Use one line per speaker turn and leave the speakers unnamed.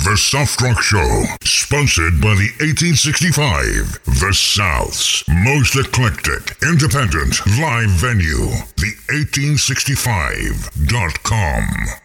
The Soft Rock Show, sponsored by the 1865, the South's most eclectic, independent live venue, the 1865.com.